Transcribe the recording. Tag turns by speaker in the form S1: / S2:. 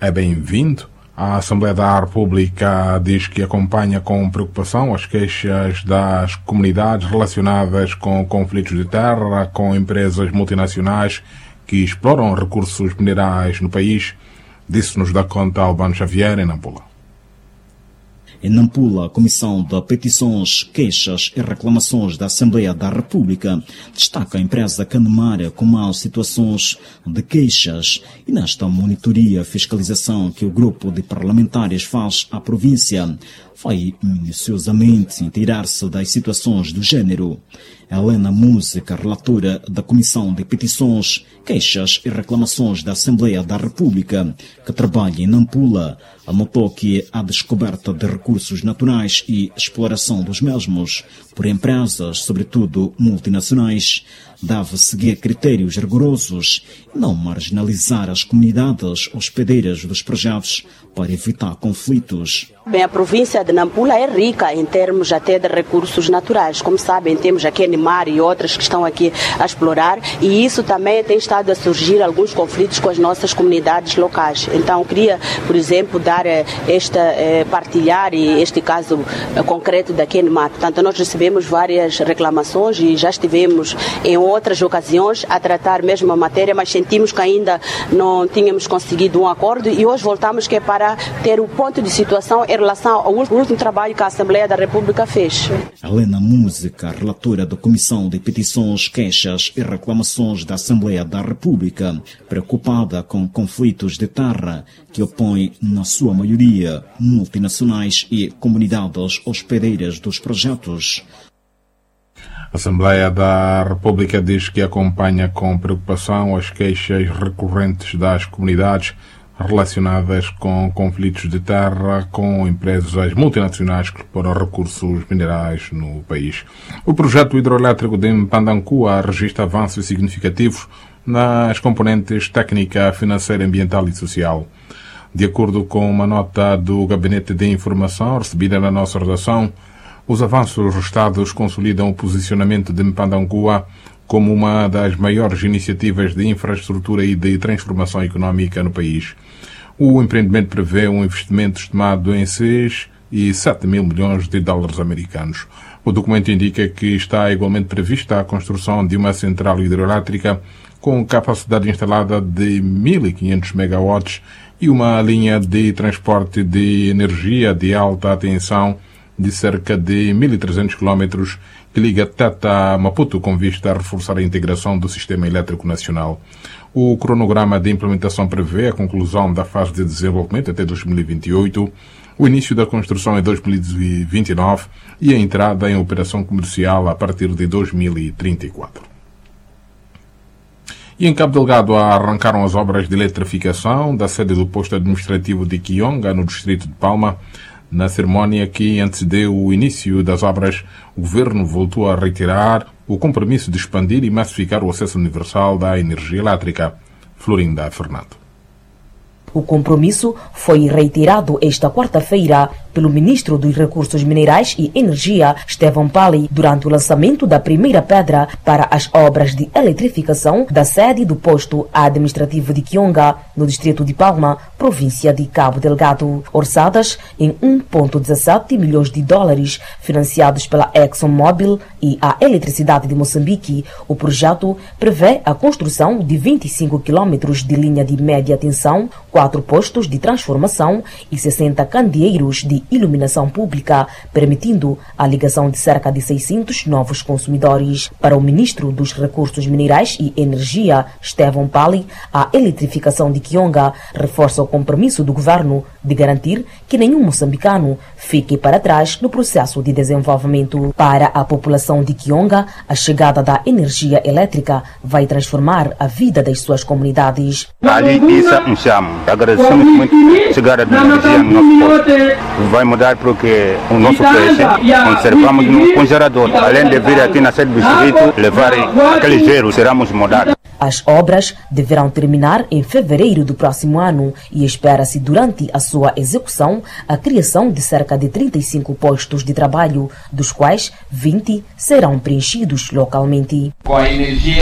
S1: é bem-vindo. A Assembleia da República diz que acompanha com preocupação as queixas das comunidades relacionadas com conflitos de terra, com empresas multinacionais que exploram recursos minerais no país. Disso-nos dá conta Albano Xavier, em Nampula.
S2: Em Nampula, a Comissão de Petições, Queixas e Reclamações da Assembleia da República destaca a empresa Canemara como as situações de queixas e nesta monitoria e fiscalização que o grupo de parlamentares faz à província vai minuciosamente inteirar-se das situações do género. Helena Música, relatora da Comissão de Petições, Queixas e Reclamações da Assembleia da República, que trabalha em Nampula, anotou que a descoberta de recursos naturais e exploração dos mesmos por empresas, sobretudo multinacionais, deve seguir critérios rigorosos e não marginalizar as comunidades hospedeiras dos projetos para evitar conflitos.
S3: Bem, a província de Nampula é rica em termos até de recursos naturais. Como sabem, temos aqui Animar e outras que estão aqui a explorar, e isso também tem estado a surgir alguns conflitos com as nossas comunidades locais. Então, queria, por exemplo, dar partilhar este caso concreto da Animar. Portanto, nós recebemos várias reclamações e já estivemos em outras ocasiões a tratar mesmo a matéria, mas sentimos que ainda não tínhamos conseguido um acordo e hoje voltamos que é para ter o ponto de situação em relação ao último trabalho que a Assembleia da República fez.
S2: Helena Música, relatora da Comissão de Petições, Queixas e Reclamações da Assembleia da República, preocupada com conflitos de terra que opõem, na sua maioria, multinacionais e comunidades hospedeiras dos projetos.
S1: A Assembleia da República diz que acompanha com preocupação as queixas recorrentes das comunidades relacionadas com conflitos de terra com empresas multinacionais que exploram recursos minerais no país. O projeto hidroelétrico de Mpandancua registra avanços significativos nas componentes técnica, financeira, ambiental e social. De acordo com uma nota do Gabinete de Informação recebida na nossa redação, os avanços registrados consolidam o posicionamento de Mpandancua como uma das maiores iniciativas de infraestrutura e de transformação económica no país. O empreendimento prevê um investimento estimado em 6 e 7 mil milhões de dólares americanos. O documento indica que está igualmente prevista a construção de uma central hidroelétrica com capacidade instalada de 1.500 megawatts e uma linha de transporte de energia de alta tensão de cerca de 1.300 km que liga Teta a Maputo com vista a reforçar a integração do sistema elétrico nacional. O cronograma de implementação prevê a conclusão da fase de desenvolvimento até 2028, o início da construção em 2029 e a entrada em operação comercial a partir de 2034. E em Cabo Delgado arrancaram as obras de eletrificação da sede do posto administrativo de Kionga, no distrito de Palma. Na cerimónia que antecedeu o início das obras, o governo voltou a reiterar o compromisso de expandir e massificar o acesso universal da energia elétrica. Florinda Fernando.
S4: O compromisso foi reiterado esta quarta-feira pelo ministro dos Recursos Minerais e Energia, Estevão Pali, durante o lançamento da primeira pedra para as obras de eletrificação da sede do posto administrativo de Kionga, no distrito de Palma, província de Cabo Delgado, orçadas em 1,17 milhões de dólares, financiados pela ExxonMobil e a Eletricidade de Moçambique. O projeto prevê a construção de 25 quilômetros de linha de média tensão, 4 postos de transformação e 60 candeeiros de iluminação pública, permitindo a ligação de cerca de 600 novos consumidores. Para o ministro dos Recursos Minerais e Energia, Estevão Pali, a eletrificação de Kionga reforça o compromisso do governo de garantir que nenhum moçambicano fique para trás no processo de desenvolvimento. Para a população de Kionga, a chegada da energia elétrica vai transformar a vida das suas comunidades.
S5: Agradecemos muito a chegada da energia no nosso posto. Vai mudar porque o nosso peixe conservamos no congelador. Além de vir aqui na sede do distrito, levar aquele gelo, seremos mudados.
S4: As obras deverão terminar em fevereiro do próximo ano e espera-se, durante a sua execução, a criação de cerca de 35 postos de trabalho, dos quais 20 serão preenchidos localmente.
S6: Com a energia